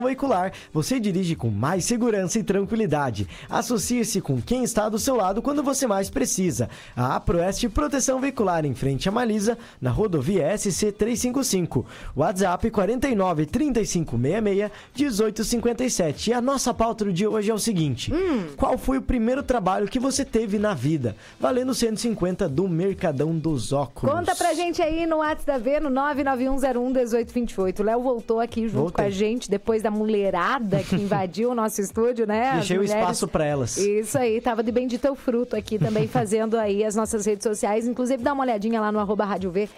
Veicular, você dirige com mais segurança e tranquilidade. Associe-se com quem está do seu lado quando você mais precisa. A Aproeste Proteção Veicular, em frente a Malisa, na rodovia SC 355. WhatsApp 49 3566 1857. E a nossa pauta do dia hoje é o seguinte: qual foi o primeiro trabalho que você teve na vida? Valendo 150 do Mercadão dos Óculos. Conta pra gente aí no WhatsApp da V, no 991011828. O Léo voltou aqui junto com a gente depois da mulherada que invadiu o nosso estúdio, né? Deixei o espaço pra elas. Isso aí, tava de bendito fruto aqui também, fazendo aí as nossas redes sociais. Inclusive, dá uma olhadinha lá no @Rádio V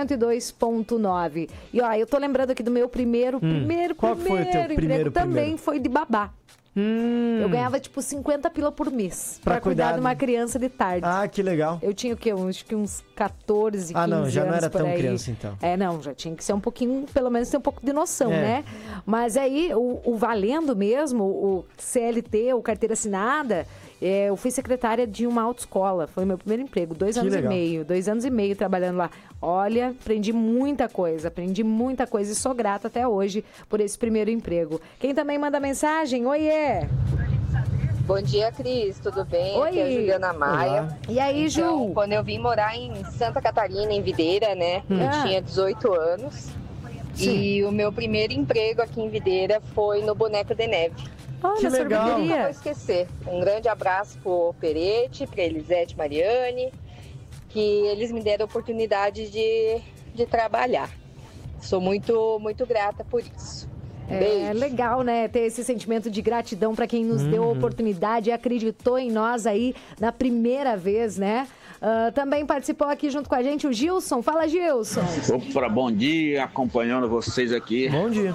102.9. E ó, eu tô lembrando aqui do meu primeiro Qual foi o teu emprego. primeiro? Também foi de babá. Eu ganhava, tipo, 50 pila por mês pra cuidar de uma criança de tarde. Ah, que legal. Eu tinha o quê? Acho que uns 14, 15 anos. Ah, não, já não era tão aí. criança, então. Não, já tinha que ser um pouquinho, pelo menos ter um pouco de noção, né? Mas aí, o valendo mesmo, o CLT, o carteira assinada, eu fui secretária de uma autoescola. Foi o meu primeiro emprego, 2 anos legal. e meio. 2 anos e meio trabalhando lá. Olha, aprendi muita coisa e sou grata até hoje por esse primeiro emprego. Quem também manda mensagem? Oiê! Bom dia, Cris, tudo bem? Oi. Aqui é a Juliana Maia. Olá. E aí, Então, Ju? quando eu vim morar em Santa Catarina, em Videira, né? Eu tinha 18 anos. Sim. E o meu primeiro emprego aqui em Videira foi no Boneco de Neve. Olha, Que legal. Nunca vou sorveteria. esquecer. Um grande abraço pro Perete, pra Elisete Mariani, que eles me deram a oportunidade de trabalhar. Sou muito, muito grata por isso. É Beijo. legal, né? Ter esse sentimento de gratidão para quem nos deu a oportunidade e acreditou em nós aí na primeira vez, né? Também participou aqui junto com a gente o Gilson. Fala, Gilson. Opa, bom dia, acompanhando vocês aqui Bom dia.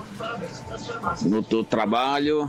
no trabalho.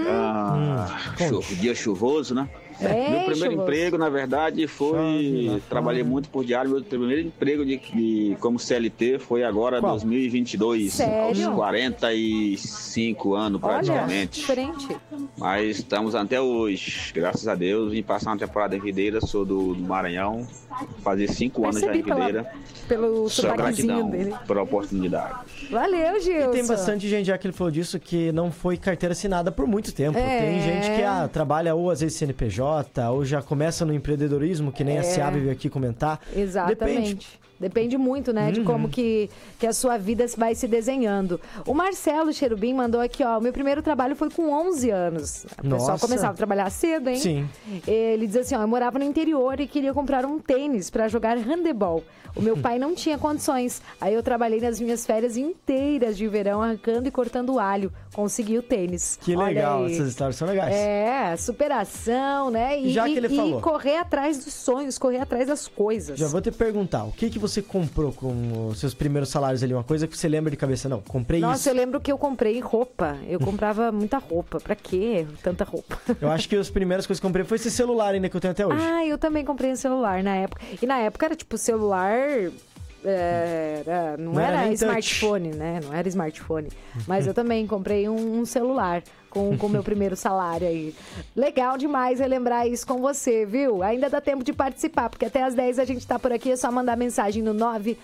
Dia chuvoso, né? Meu primeiro emprego, na verdade, foi... Trabalhei muito por diário. Meu primeiro emprego como CLT foi agora, Qual? 2022. Sério? Aos 45 anos, praticamente. Diferente. Mas estamos até hoje, graças a Deus. Vim passar uma temporada em Videira, sou do Maranhão. Fazer 5 anos já em Videira. Pelo Só sotaquezinho gratidão dele. pela oportunidade. Valeu, Gilson. E tem bastante gente, já que ele falou disso, que não foi carteira assinada por muito tempo. É. Tem gente que trabalha ou às vezes CNPJ, ou já começa no empreendedorismo, que nem a Ciab veio aqui comentar. Exatamente. Depende muito, né, de como que a sua vida vai se desenhando. O Marcelo Cherubim mandou aqui, ó, o meu primeiro trabalho foi com 11 anos. O pessoal Nossa. começava a trabalhar cedo, hein? Sim. Ele diz assim, ó, eu morava no interior e queria comprar um tênis para jogar handebol. O meu pai não tinha condições. Aí eu trabalhei nas minhas férias inteiras de verão, arrancando e cortando alho. Consegui o tênis. Que Olha legal, aí. essas histórias são legais. Superação, né? Já que ele falou. Correr atrás dos sonhos, correr atrás das coisas. Já vou te perguntar, o que você comprou com os seus primeiros salários ali? Uma coisa que você lembra de cabeça? Não, comprei Nossa, isso. eu lembro que eu comprei roupa. Eu comprava muita roupa. Pra quê? Tanta roupa. Eu acho que as primeiras coisas que eu comprei foi esse celular ainda que eu tenho até hoje. Ah, eu também comprei um celular na época. E na época era tipo celular... não era nem smartphone, né? Não era smartphone. Mas eu também comprei um celular com o meu primeiro salário aí. Legal demais relembrar isso com você, viu? Ainda dá tempo de participar, porque até às 10 a gente tá por aqui. É só mandar mensagem no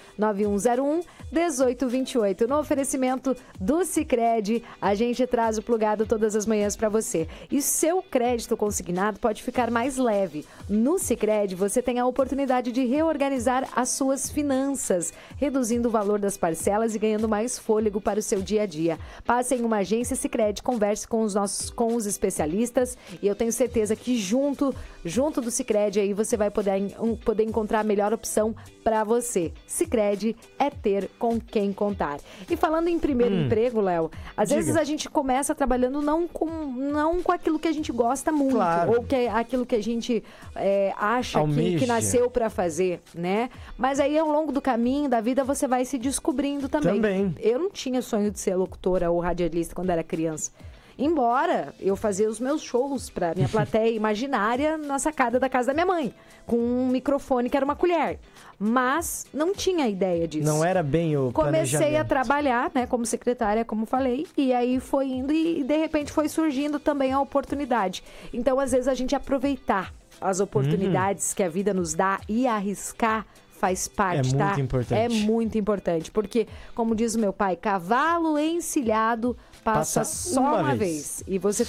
99101-1828. No oferecimento do Sicredi, a gente traz o plugado todas as manhãs para você. E seu crédito consignado pode ficar mais leve. No Sicredi, você tem a oportunidade de reorganizar as suas finanças, reduzindo o valor das parcelas e ganhando mais fôlego para o seu dia a dia. Passe em uma agência Sicredi, converse com os especialistas e eu tenho certeza que junto do Sicredi aí você vai poder encontrar a melhor opção para você. Sicredi é ter com quem contar. E falando em primeiro emprego, Léo, às vezes a gente começa trabalhando não com aquilo que a gente gosta muito, Claro. ou aquilo que a gente acha que nasceu para fazer, né? Mas aí ao longo do caminho da vida você vai se descobrindo também. Eu não tinha sonho de ser locutora ou radialista quando era criança. Embora eu fazia os meus shows para minha plateia imaginária na sacada da casa da minha mãe, com um microfone que era uma colher. Mas não tinha ideia disso. Não era bem o planejamento. Comecei a trabalhar, né, como secretária, como falei, e aí foi indo e de repente foi surgindo também a oportunidade. Então, às vezes, a gente aproveitar as oportunidades que a vida nos dá e arriscar faz parte, É muito importante. É muito importante, porque, como diz o meu pai, cavalo encilhado passa só uma vez. E você